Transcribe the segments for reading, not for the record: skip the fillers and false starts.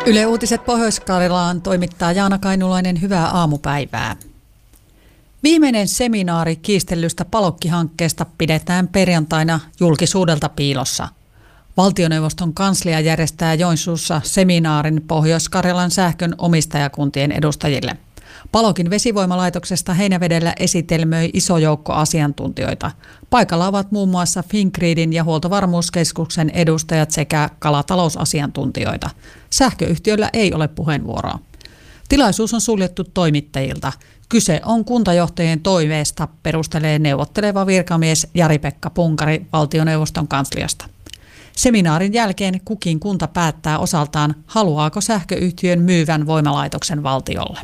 Yle Uutiset Pohjois-Karjalaan toimittaa Jaana Kainulainen, hyvää aamupäivää. Viimeinen seminaari kiistellystä Palokki-hankkeesta pidetään perjantaina julkisuudelta piilossa. Valtioneuvoston kanslia järjestää Joensuussa seminaarin Pohjois-Karjalan sähkön omistajakuntien edustajille. Palokin vesivoimalaitoksesta Heinävedellä esitelmöi iso joukko asiantuntijoita. Paikalla ovat muun muassa Fingridin ja Huoltovarmuuskeskuksen edustajat sekä kalatalousasiantuntijoita. Sähköyhtiöllä ei ole puheenvuoroa. Tilaisuus on suljettu toimittajilta. Kyse on kuntajohtajien toiveesta, perustelee neuvotteleva virkamies Jari-Pekka Punkari valtioneuvoston kansliasta. Seminaarin jälkeen kukin kunta päättää osaltaan, haluaako sähköyhtiön myyvän voimalaitoksen valtiolle.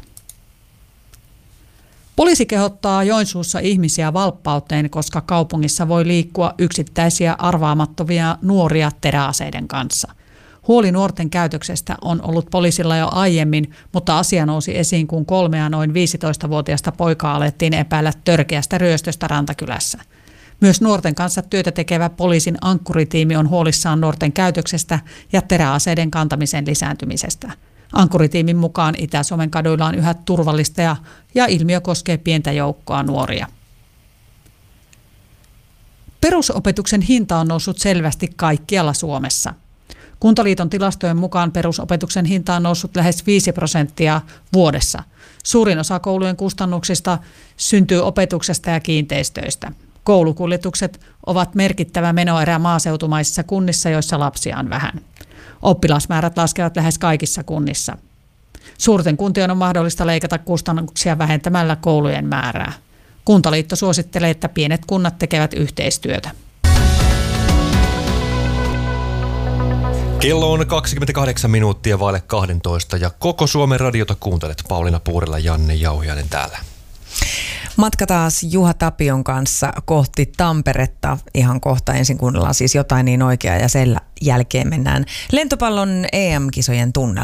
Poliisi kehottaa Joensuussa ihmisiä valppauteen, koska kaupungissa voi liikkua yksittäisiä arvaamattomia nuoria teräaseiden kanssa. Huoli nuorten käytöksestä on ollut poliisilla jo aiemmin, mutta asia nousi esiin, kun 3 noin 15-vuotiaista poikaa alettiin epäillä törkeästä ryöstöstä Rantakylässä. Myös nuorten kanssa työtä tekevä poliisin ankkuritiimi on huolissaan nuorten käytöksestä ja teräaseiden kantamisen lisääntymisestä. Ankkuritiimin mukaan Itä-Suomen kaduilla on yhä turvallista ja ilmiö koskee pientä joukkoa nuoria. Perusopetuksen hinta on noussut selvästi kaikkialla Suomessa. Kuntaliiton tilastojen mukaan perusopetuksen hinta on noussut lähes 5% vuodessa. Suurin osa koulujen kustannuksista syntyy opetuksesta ja kiinteistöistä. Koulukuljetukset ovat merkittävä menoerä maaseutumaisissa kunnissa, joissa lapsia on vähän. Oppilasmäärät laskevat lähes kaikissa kunnissa. Suurten kuntien on mahdollista leikata kustannuksia vähentämällä koulujen määrää. Kuntaliitto suosittelee, että pienet kunnat tekevät yhteistyötä. Kello on 28 minuuttia vaille 12 ja koko Suomen radiota kuuntelet. Pauliina Puurila, Janne Jauhiainen täällä. Matka taas Juha Tapion kanssa kohti Tamperetta. Ihan kohta ensin kuunnellaan siis jotain niin oikeaa ja sen jälkeen mennään lentopallon EM-kisojen tunnelmaan.